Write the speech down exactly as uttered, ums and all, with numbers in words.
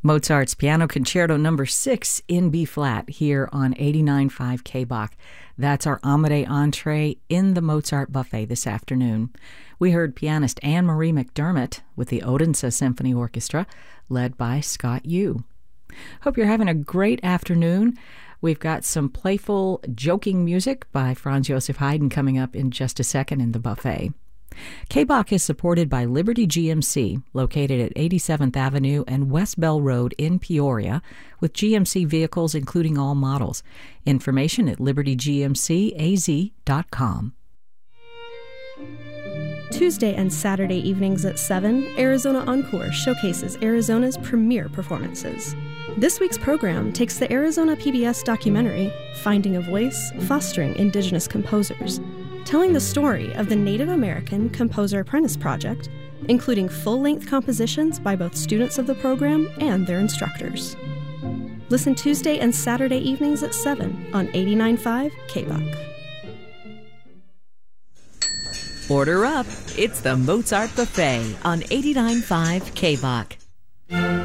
Mozart's Piano Concerto number six in B-flat here on eighty-nine point five K B O C. That's our Amade entree in the Mozart buffet this afternoon. We heard pianist Anne-Marie McDermott with the Odense Symphony Orchestra, led by Scott Yu. Hope you're having a great afternoon. We've got some playful, joking music by Franz Joseph Haydn coming up in just a second in the buffet. K B O C is supported by Liberty G M C, located at eighty-seventh Avenue and West Bell Road in Peoria, with G M C vehicles including all models. Information at liberty g m c a z dot com. Tuesday and Saturday evenings at seven, Arizona Encore showcases Arizona's premier performances. This week's program takes the Arizona P B S documentary, Finding a Voice, Fostering Indigenous Composers, telling the story of the Native American Composer Apprentice Project, including full-length compositions by both students of the program and their instructors. Listen Tuesday and Saturday evenings at seven on eighty-nine point five K B O C. Order up. It's the Mozart Buffet on eighty-nine point five K B O C.